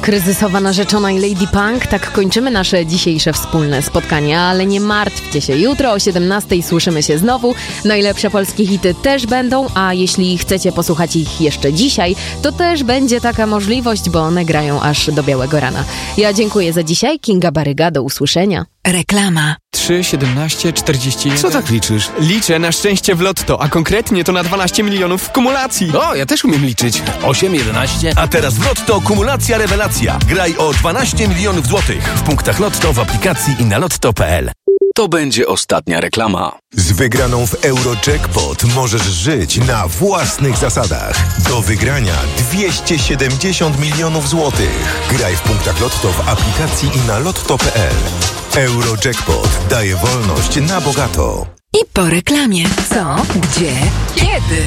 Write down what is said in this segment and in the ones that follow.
Kryzysowa narzeczona i Lady Punk, tak kończymy nasze dzisiejsze wspólne spotkanie, ale nie martwcie się, jutro o 17:00 słyszymy się znowu. Najlepsze polskie hity też będą, a jeśli chcecie posłuchać ich jeszcze dzisiaj, to też będzie taka możliwość, bo one grają aż do białego rana. Ja dziękuję za dzisiaj, Kinga Baryga, do usłyszenia. Reklama. 3, 17, 41... Co tak liczysz? Liczę na szczęście w lotto, a konkretnie to na 12 milionów w kumulacji. O, ja też umiem liczyć. 8, 11. A teraz w Lotto kumulacja rewelacja. Graj o 12 milionów złotych w punktach Lotto, w aplikacji i na lotto.pl. To będzie ostatnia reklama. Z wygraną w Eurojackpot możesz żyć na własnych zasadach. Do wygrania 270 milionów złotych. Graj w punktach Lotto w aplikacji i na lotto.pl. Eurojackpot daje wolność na bogato. I po reklamie. Co? Gdzie? Kiedy?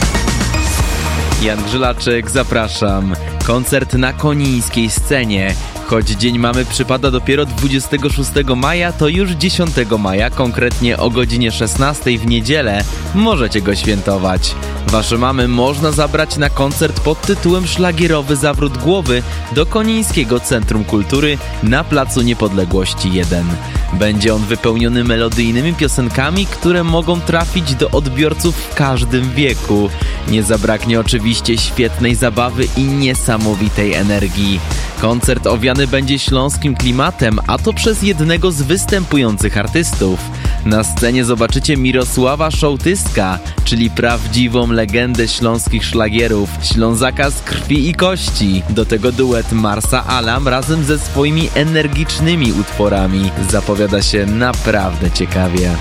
Jan Grzylaczek, zapraszam. Koncert na konińskiej scenie. Choć Dzień Mamy przypada dopiero 26 maja, to już 10 maja, konkretnie o godzinie 16 w niedzielę, możecie go świętować. Wasze mamy można zabrać na koncert pod tytułem Szlagierowy zawrót głowy do Konińskiego Centrum Kultury na Placu Niepodległości 1. Będzie on wypełniony melodyjnymi piosenkami, które mogą trafić do odbiorców w każdym wieku. Nie zabraknie oczywiście świetnej zabawy i niesamowitej energii. Koncert owiany będzie śląskim klimatem, a to przez jednego z występujących artystów. Na scenie zobaczycie Mirosława Szołtyska, czyli prawdziwą legendę śląskich szlagierów, Ślązaka z krwi i kości. Do tego duet Marsa Alam razem ze swoimi energicznymi utworami. Zapowiada się naprawdę ciekawie.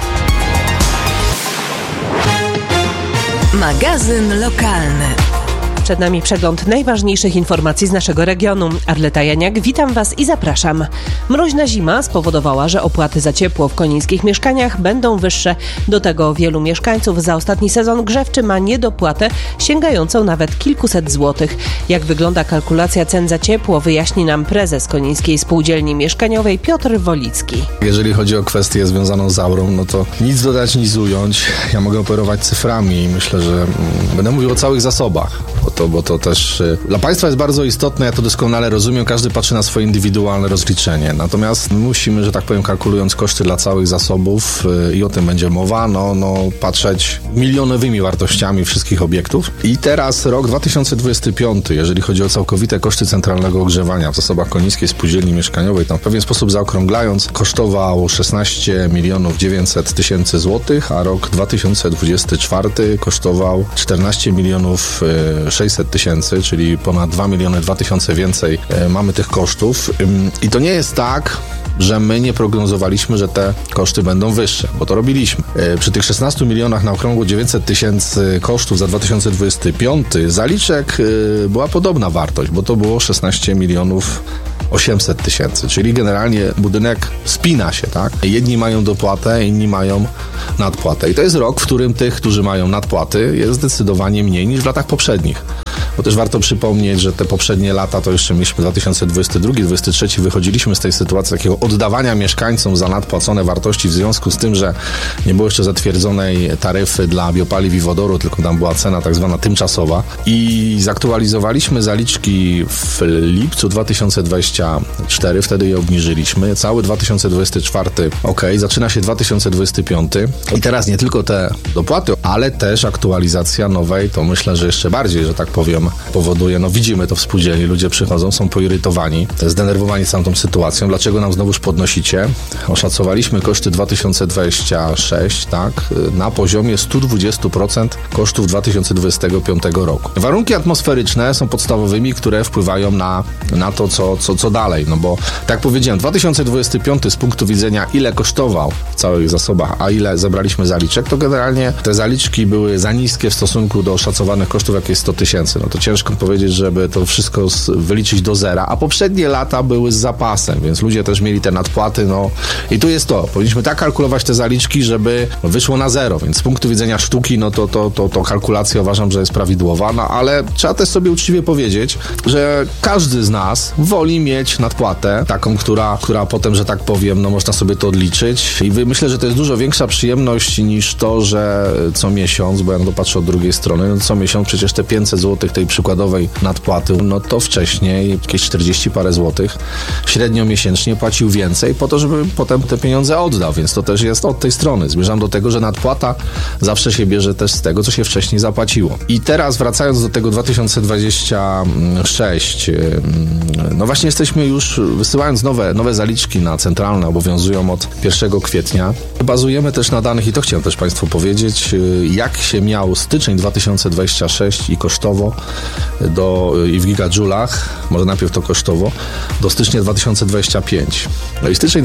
Magazyn lokalny. Przed nami przegląd najważniejszych informacji z naszego regionu. Arleta Janiak, witam Was i zapraszam. Mroźna zima spowodowała, że opłaty za ciepło w konińskich mieszkaniach będą wyższe. Do tego wielu mieszkańców za ostatni sezon grzewczy ma niedopłatę sięgającą nawet kilkuset złotych. Jak wygląda kalkulacja cen za ciepło, wyjaśni nam prezes Konińskiej Spółdzielni Mieszkaniowej Piotr Wolicki. Jeżeli chodzi o kwestię związaną z aurą, no to nic dodać, nic ująć. Ja mogę operować cyframi i myślę, że będę mówił o całych zasobach. Bo to też dla państwa jest bardzo istotne, ja to doskonale rozumiem, każdy patrzy na swoje indywidualne rozliczenie. Natomiast my musimy, że tak powiem, kalkulując koszty dla całych zasobów i o tym będzie mowa, patrzeć milionowymi wartościami wszystkich obiektów. I teraz rok 2025, jeżeli chodzi o całkowite koszty centralnego ogrzewania w zasobach Konińskiej Spółdzielni Mieszkaniowej, tam w pewien sposób zaokrąglając, kosztował 16 900 000 złotych, a rok 2024 kosztował 14 600 000, czyli ponad 2 200 000 więcej mamy tych kosztów. I to nie jest tak, że my nie prognozowaliśmy, że te koszty będą wyższe, bo to robiliśmy. Przy tych 16 milionach na okrągło 900 000 kosztów za 2025 zaliczek była podobna wartość, bo to było 16 800 000, czyli generalnie budynek spina się, tak? Jedni mają dopłatę, inni mają nadpłatę. I to jest rok, w którym tych, którzy mają nadpłaty, jest zdecydowanie mniej niż w latach poprzednich. Bo też warto przypomnieć, że te poprzednie lata, to jeszcze mieliśmy 2022-2023, wychodziliśmy z tej sytuacji takiego oddawania mieszkańcom za nadpłacone wartości w związku z tym, że nie było jeszcze zatwierdzonej taryfy dla biopaliw i wodoru, tylko tam była cena tak zwana tymczasowa. I zaktualizowaliśmy zaliczki w lipcu 2024, wtedy je obniżyliśmy. Cały 2024, zaczyna się 2025 i teraz nie tylko te dopłaty, ale też aktualizacja nowej, to myślę, że jeszcze bardziej, że tak powiem, powoduje, widzimy to w spółdzielni, ludzie przychodzą, są poirytowani, zdenerwowani całą tą sytuacją. Dlaczego nam znowuż podnosicie? Oszacowaliśmy koszty 2026, na poziomie 120% kosztów 2025 roku. Warunki atmosferyczne są podstawowymi, które wpływają na to, co dalej, bo tak jak powiedziałem, 2025 z punktu widzenia ile kosztował w całych zasobach, a ile zebraliśmy zaliczek, to generalnie te zaliczki były za niskie w stosunku do oszacowanych kosztów, jakie jest 100 000. To ciężko powiedzieć, żeby to wszystko wyliczyć do zera, a poprzednie lata były z zapasem, więc ludzie też mieli te nadpłaty, i tu jest to. Powinniśmy tak kalkulować te zaliczki, żeby wyszło na zero, więc z punktu widzenia sztuki, to kalkulacja uważam, że jest prawidłowa, ale trzeba też sobie uczciwie powiedzieć, że każdy z nas woli mieć nadpłatę, taką, która potem, że tak powiem, można sobie to odliczyć i myślę, że to jest dużo większa przyjemność niż to, że co miesiąc, bo ja patrzę od drugiej strony, co miesiąc przecież te 500 zł tej przykładowej nadpłaty, no to wcześniej jakieś 40 parę złotych średnio miesięcznie płacił więcej po to, żeby potem te pieniądze oddał, więc to też jest od tej strony. Zmierzam do tego, że nadpłata zawsze się bierze też z tego, co się wcześniej zapłaciło. I teraz wracając do tego 2026, no właśnie jesteśmy już, wysyłając nowe zaliczki na centralne, obowiązują od 1 kwietnia. Bazujemy też na danych, i to chciałem też Państwu powiedzieć, jak się miał styczeń 2026 i kosztowo i w gigadżulach, może najpierw to kosztowo, do stycznia 2025. No i styczeń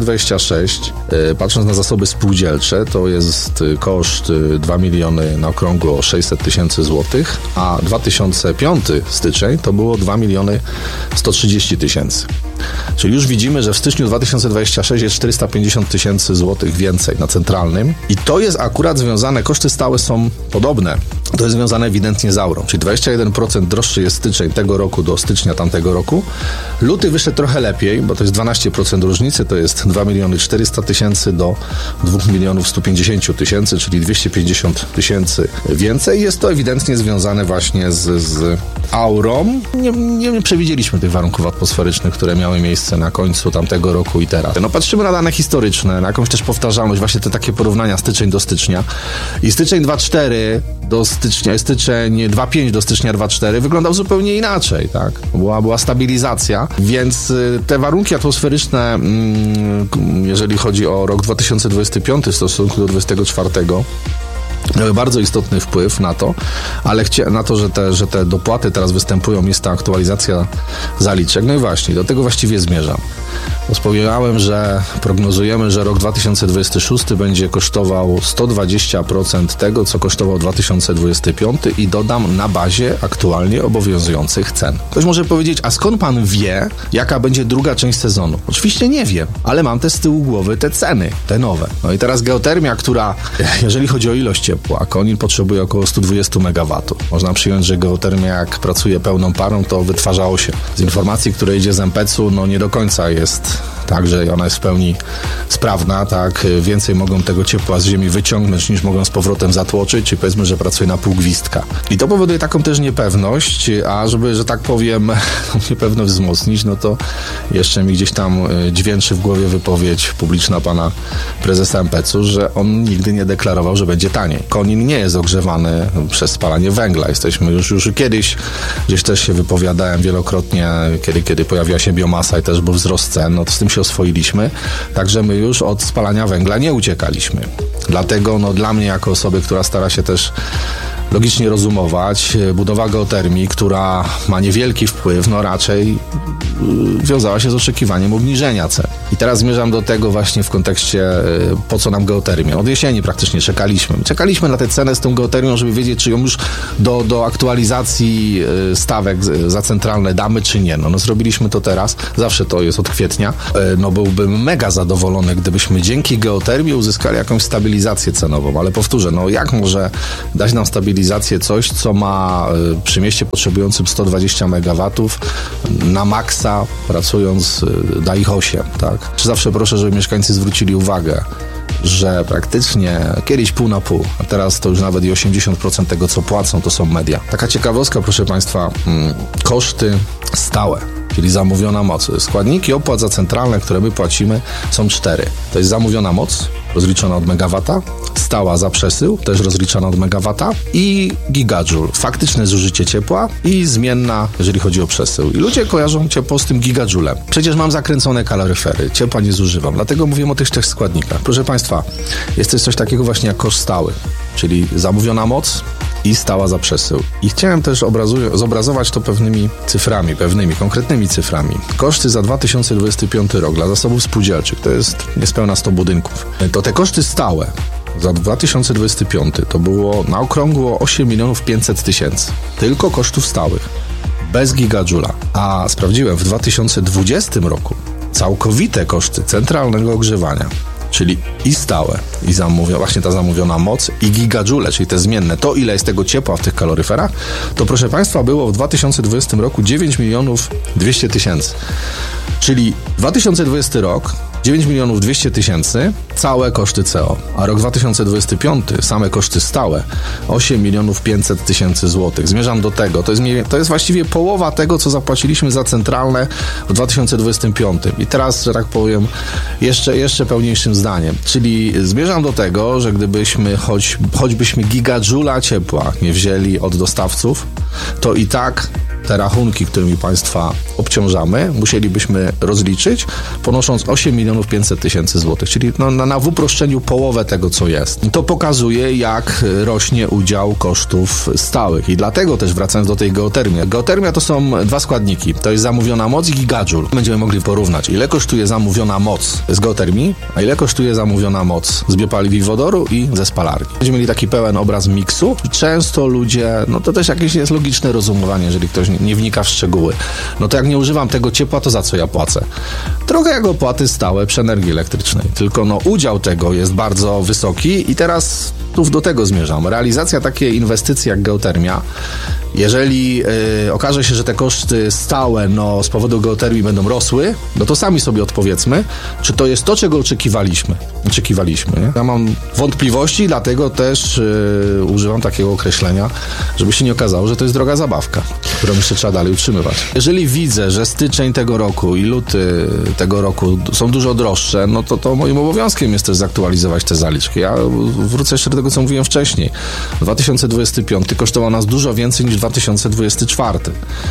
2026, patrząc na zasoby spółdzielcze, to jest koszt 2 miliony na okrągło 600 tysięcy złotych, a 2005 styczeń to było 2 miliony 130 tysięcy. Czyli już widzimy, że w styczniu 2026 jest 450 tysięcy złotych więcej na centralnym i to jest akurat związane, koszty stałe są podobne, to jest związane ewidentnie z aurą, czyli 21% droższy jest styczeń tego roku do stycznia tamtego roku. Luty wyszedł trochę lepiej, bo to jest 12% różnicy, to jest 2 miliony 400 tysięcy do 2 milionów 150 tysięcy, czyli 250 tysięcy więcej. Jest to ewidentnie związane właśnie z aurą. Nie przewidzieliśmy tych warunków atmosferycznych, które miały miejsce na końcu tamtego roku i teraz. No patrzymy na dane historyczne, na jakąś też powtarzalność, właśnie te takie porównania styczeń do stycznia. I styczeń 2,4 do stycznia, styczeń 2,5 do stycznia 2,4 wyglądał zupełnie inaczej, tak? Była stabilizacja, więc te warunki atmosferyczne, jeżeli chodzi o rok 2025 w stosunku do 2024, miały bardzo istotny wpływ na to, ale na to, że te dopłaty teraz występują, jest ta aktualizacja zaliczek. No i właśnie, do tego właściwie zmierzam. Wspomniałem, że prognozujemy, że rok 2026 będzie kosztował 120% tego, co kosztował 2025 i dodam na bazie aktualnie obowiązujących cen. Ktoś może powiedzieć, a skąd pan wie, jaka będzie druga część sezonu? Oczywiście nie wiem, ale mam też z tyłu głowy te ceny, te nowe. No i teraz geotermia, która, jeżeli chodzi o ilość ciepła, Konin potrzebuje około 120 MW. Można przyjąć, że geotermia, jak pracuje pełną parą, to wytwarza 8. Z informacji, które idzie z MPC-u, no nie do końca jest tak, że ona jest w pełni sprawna, tak, więcej mogą tego ciepła z ziemi wyciągnąć, niż mogą z powrotem zatłoczyć, czy powiedzmy, że pracuje na pół gwizdka. I to powoduje taką też niepewność, a żeby, że tak powiem, niepewność wzmocnić, no to jeszcze mi gdzieś tam dźwięczy w głowie wypowiedź publiczna pana prezesa MPC-u, że on nigdy nie deklarował, że będzie taniej. Konin nie jest ogrzewany przez spalanie węgla. Jesteśmy już kiedyś, gdzieś też się wypowiadałem wielokrotnie, kiedy pojawiła się biomasa i też był wzrost cen, no to z tym się oswoiliśmy, także my już od spalania węgla nie uciekaliśmy. Dlatego dla mnie, jako osoby, która stara się też logicznie rozumować, budowa geotermii, która ma niewielki wpływ, raczej wiązała się z oczekiwaniem obniżenia cen. I teraz zmierzam do tego właśnie w kontekście, po co nam geotermia. Od jesieni praktycznie czekaliśmy na tę cenę z tą geotermią, żeby wiedzieć, czy ją już do aktualizacji stawek za centralne damy, czy nie. No zrobiliśmy to teraz, zawsze to jest od kwietnia. Byłbym mega zadowolony, gdybyśmy dzięki geotermii uzyskali jakąś stabilizację cenową, ale powtórzę, jak może dać nam stabilizację coś, co ma przy mieście potrzebującym 120 MW na maksa, pracując da ich 8, tak? Czy zawsze proszę, żeby mieszkańcy zwrócili uwagę, że praktycznie kiedyś pół na pół, a teraz to już nawet i 80% tego, co płacą, to są media. Taka ciekawostka, proszę Państwa, koszty stałe, czyli zamówiona moc. Składniki opłat za centralne, które my płacimy, są 4. To jest zamówiona moc, rozliczona od megawata, stała za przesył, też rozliczana od megawata i gigadżul, faktyczne zużycie ciepła i zmienna, jeżeli chodzi o przesył. I ludzie kojarzą ciepło z tym gigadżulem. Przecież mam zakręcone kaloryfery, ciepła nie zużywam, dlatego mówię o tych 3 składnikach. Proszę Państwa, jest też coś takiego właśnie jak koszt stały, czyli zamówiona moc i stała za przesył. I chciałem też zobrazować to pewnymi cyframi, konkretnymi cyframi. Koszty za 2025 rok dla zasobów spółdzielczych, to jest niespełna 100 budynków. To te koszty stałe za 2025 to było na okrągło 8 500 000. Tylko kosztów stałych. Bez gigadżula. A sprawdziłem, w 2020 roku całkowite koszty centralnego ogrzewania, czyli i stałe, i właśnie ta zamówiona moc, i gigadżule, czyli te zmienne, to ile jest tego ciepła w tych kaloryferach, to proszę Państwa było w 2020 roku 9 200 000. Czyli 2020 rok 9 200 000 całe koszty CO, a rok 2025 same koszty stałe 8 500 000 złotych. Zmierzam do tego, to jest właściwie połowa tego, co zapłaciliśmy za centralne w 2025. I teraz, że tak powiem, jeszcze pełniejszym zdaniem. Czyli zmierzam do tego, że gdybyśmy choćbyśmy gigadżula ciepła nie wzięli od dostawców, to i tak te rachunki, którymi państwa obciążamy, musielibyśmy rozliczyć, ponosząc 8 500 000 złotych, czyli na w uproszczeniu połowę tego, co jest. I to pokazuje, jak rośnie udział kosztów stałych. I dlatego też, wracając do tej geotermii. Geotermia to są dwa składniki. To jest zamówiona moc i gigadżul. Będziemy mogli porównać, ile kosztuje zamówiona moc z geotermii, a ile kosztuje zamówiona moc z biopaliw i wodoru i ze spalarni. Będziemy mieli taki pełen obraz miksu. Często ludzie, to też jakieś jest logiczne rozumowanie, jeżeli ktoś nie wnika w szczegóły. To jak nie używam tego ciepła, to za co ja płacę? Trochę jak opłaty stałe przy energii elektrycznej. Tylko udział tego jest bardzo wysoki i teraz do tego zmierzam. Realizacja takiej inwestycji jak geotermia, jeżeli okaże się, że te koszty stałe z powodu geotermii będą rosły, to sami sobie odpowiedzmy, czy to jest to, czego oczekiwaliśmy. Nie? Ja mam wątpliwości, dlatego też używam takiego określenia, żeby się nie okazało, że to jest droga zabawka, którą jeszcze trzeba dalej utrzymywać. Jeżeli widzę, że styczeń tego roku i luty tego roku są dużo droższe, to moim obowiązkiem jest też zaktualizować te zaliczki. Ja wrócę jeszcze do tego, co mówiłem wcześniej. 2025 kosztował nas dużo więcej niż 2024.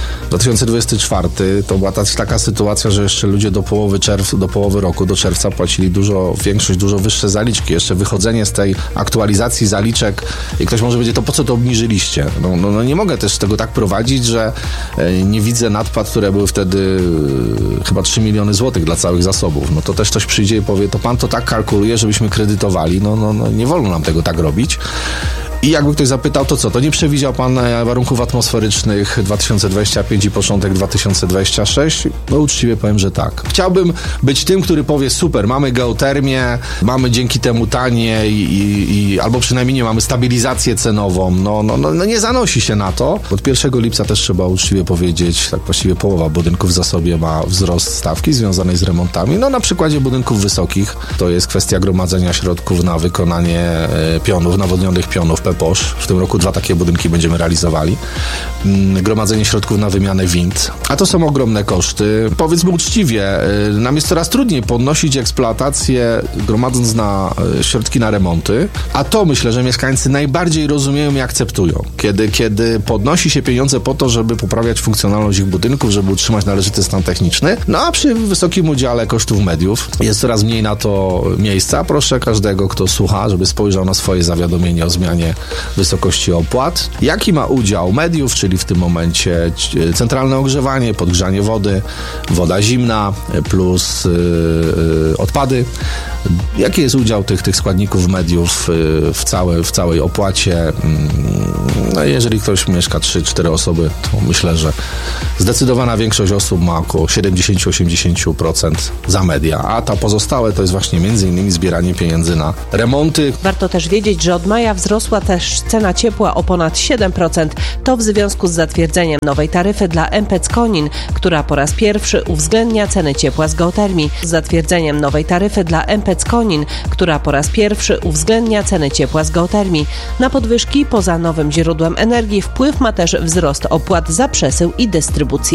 2024 to była taka sytuacja, że jeszcze ludzie do połowy roku, do czerwca płacili dużo wyższe zaliczki. Jeszcze wychodzenie z tej aktualizacji zaliczek i ktoś może powiedzieć, to po co to obniżyliście? Nie mogę też tego tak prowadzić, że nie widzę nadpłat, które były wtedy chyba 3 miliony złotych dla całych zasobów. To też ktoś przyjdzie i powie, to pan to tak kalkuluje, żebyśmy kredytowali. Nie wolno nam tego tak robić. I jakby ktoś zapytał, to co? To nie przewidział pan warunków atmosferycznych 2025 i początek 2026? Uczciwie powiem, że tak. Chciałbym być tym, który powie, super, mamy geotermię, mamy dzięki temu tanie albo przynajmniej nie mamy stabilizację cenową. Nie zanosi się na to. Od 1 lipca też trzeba uczciwie powiedzieć, tak właściwie połowa budynków w zasobie ma wzrost stawki związanej z remontami. Na przykładzie budynków wysokich to jest kwestia gromadzenia środków na wykonanie pionów, nawodnionych pionów PPOSZ. W tym roku 2 takie budynki będziemy realizowali. Gromadzenie środków na wymianę wind. A to są ogromne koszty. Powiedzmy uczciwie, nam jest coraz trudniej podnosić eksploatację, gromadząc na środki na remonty, a to myślę, że mieszkańcy najbardziej rozumieją i akceptują. Kiedy podnosi się pieniądze po to, żeby poprawiać funkcjonalność ich budynków, żeby utrzymać należyty stan techniczny, a przy wysokim udziale kosztów mediów jest coraz mniej na to miejsca. Proszę każdego, kto słucha, żeby spojrzał na swoje zawiadomienie o zmianie wysokości opłat. Jaki ma udział mediów, czyli w tym momencie centralne ogrzewanie, podgrzanie wody, woda zimna plus odpady. Jaki jest udział tych składników mediów w całej opłacie? Jeżeli ktoś mieszka 3-4 osoby, to myślę, że zdecydowana większość osób ma około 70-80% za media, a ta pozostałe to jest właśnie m.in. zbieranie pieniędzy na remonty. Warto też wiedzieć, że od maja wzrosła też cena ciepła o ponad 7%. To w związku z zatwierdzeniem nowej taryfy dla MPC Konin, która po raz pierwszy uwzględnia ceny ciepła z geotermii. Z zatwierdzeniem nowej taryfy dla MPC Konin, która po raz pierwszy uwzględnia ceny ciepła z geotermii. Na podwyżki poza nowym źródłem energii wpływ ma też wzrost opłat za przesył i dystrybucję.